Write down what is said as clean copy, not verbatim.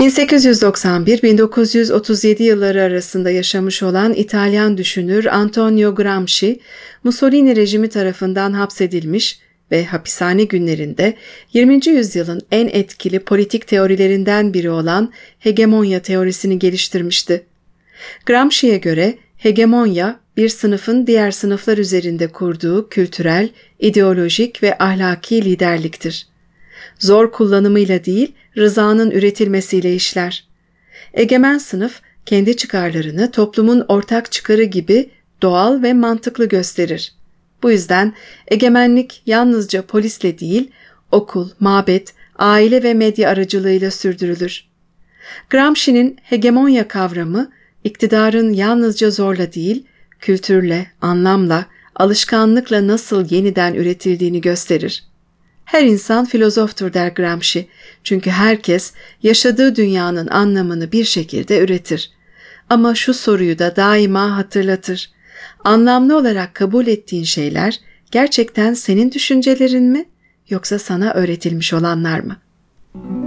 1891-1937 yılları arasında yaşamış olan İtalyan düşünür Antonio Gramsci, Mussolini rejimi tarafından hapsedilmiş ve hapishane günlerinde 20. yüzyılın en etkili politik teorilerinden biri olan hegemonya teorisini geliştirmişti. Gramsci'ye göre hegemonya, bir sınıfın diğer sınıflar üzerinde kurduğu kültürel, ideolojik ve ahlaki liderliktir. Zor kullanımıyla değil, rızanın üretilmesiyle işler. Egemen sınıf, kendi çıkarlarını toplumun ortak çıkarı gibi doğal ve mantıklı gösterir. Bu yüzden egemenlik yalnızca polisle değil, okul, mabet, aile ve medya aracılığıyla sürdürülür. Gramsci'nin hegemonya kavramı, iktidarın yalnızca zorla değil, kültürle, anlamla, alışkanlıkla nasıl yeniden üretildiğini gösterir. Her insan filozoftur der Gramsci. Çünkü herkes yaşadığı dünyanın anlamını bir şekilde üretir. Ama şu soruyu da daima hatırlatır. Anlamlı olarak kabul ettiğin şeyler gerçekten senin düşüncelerin mi, yoksa sana öğretilmiş olanlar mı?